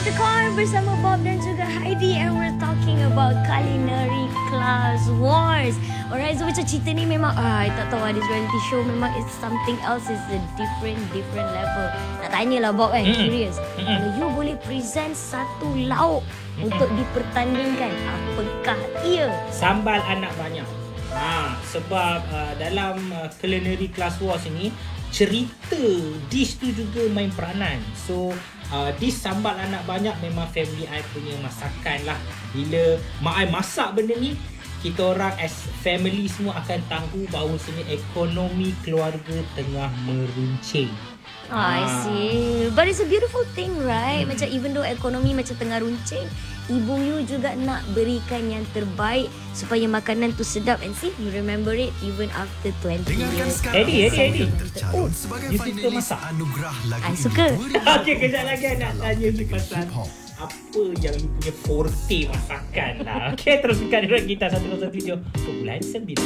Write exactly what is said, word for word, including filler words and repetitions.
the Car bersama Bob dan juga Heidi, and we're talking about culinary class wars. Alright, so macam cerita ni memang ah, I tak tahu lah, this reality show memang it's something else, it's a different different level. Nak tanyalah Bob kan, Mm-mm. curious. Mm-mm. Kalau you boleh present satu lauk untuk dipertandingkan, apakah ia? Sambal anak banyak. Ha, sebab uh, dalam uh, culinary class wars ini, cerita dish tu juga main peranan. So uh, dish sambal anak banyak memang family I punya masakan lah. Bila mak I masak benda ni, kita orang as family semua akan tahu bahawa sebenarnya ekonomi keluarga tengah meruncing. Oh, I see. But it's a beautiful thing, right? Macam even though ekonomi macam tengah runcing, ibu you juga nak berikan yang terbaik supaya makanan tu sedap. And see, you remember it even after twenty years. Eddie, Eddie, Eddie. Oh, you suka masak? I suka. Okey, kejap lagi I nak tanya you pasal apa yang you punya forte masakan lah. Okey, teruskan dengan kita satu kosong tujuh Bulan sembilan.